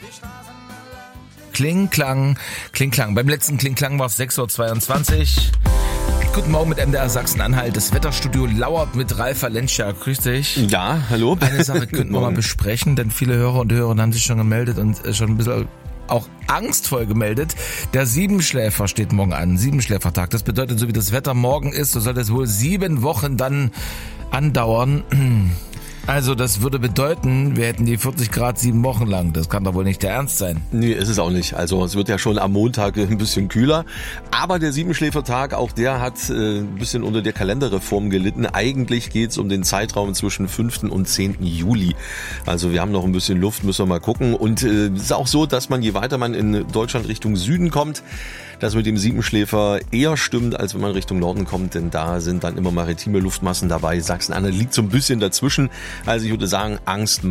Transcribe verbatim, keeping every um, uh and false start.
Kling-Klang, Kling-Klang. Beim letzten Kling-Klang war es sechs Uhr zweiundzwanzig. Guten Morgen mit M D R Sachsen-Anhalt. Das Wetterstudio lauert mit Ralf Valencia. Grüß dich. Ja, hallo. Eine Sache könnten wir mal besprechen, denn viele Hörer und Hörerinnen haben sich schon gemeldet und schon ein bisschen auch angstvoll gemeldet. Der Siebenschläfer steht morgen an. Siebenschläfertag. Das bedeutet, so wie das Wetter morgen ist, so soll das wohl sieben Wochen dann andauern. Also das würde bedeuten, wir hätten die vierzig Grad sieben Wochen lang. Das kann doch wohl nicht der Ernst sein. Nee, ist es auch nicht. Also es wird ja schon am Montag ein bisschen kühler. Aber der Siebenschläfertag, auch der hat äh, ein bisschen unter der Kalenderreform gelitten. Eigentlich geht's um den Zeitraum zwischen fünften und zehnten Juli. Also wir haben noch ein bisschen Luft, müssen wir mal gucken. Und es äh, ist auch so, dass man, je weiter man in Deutschland Richtung Süden kommt, das mit dem Siebenschläfer eher stimmt, als wenn man Richtung Norden kommt. Denn da sind dann immer maritime Luftmassen dabei. Sachsen-Anhalt liegt so ein bisschen dazwischen. Also ich würde sagen, Angst